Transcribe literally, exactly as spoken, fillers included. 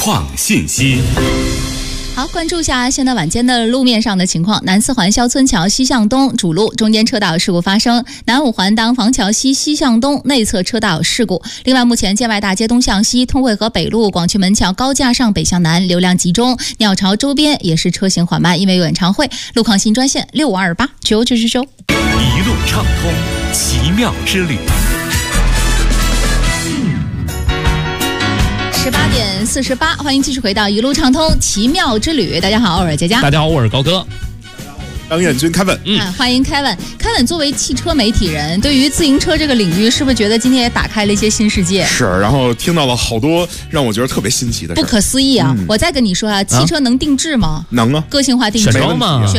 况信息。 好，关注一下现在晚间的路面上的情况。南四环肖村桥西向东主路中间车道事故发生，南五环当房桥西西向东内侧车道有事故。另外，目前建外大街东向西、通惠河北路、广渠门桥高架上北向南流量集中，鸟巢周边也是车行缓慢，因为有演唱会。路况新专线六五二八九九九九， 一路畅通，奇妙之旅。 十八点四十八，欢迎继续回到一路畅通奇妙之旅。大家好，我是佳佳。 大家好，我是高哥。 张彦军 Kevin， 嗯、啊，欢迎 Kevin。Kevin 作为汽车媒体人，对于自行车这个领域，是不是觉得今天也打开了一些新世界？ 是，然后听到了好多让我觉得特别新奇的事， 不可思议啊！嗯、我再跟你说啊，汽车能定制吗？ 能啊， 个性化定制， 选装吗？ 选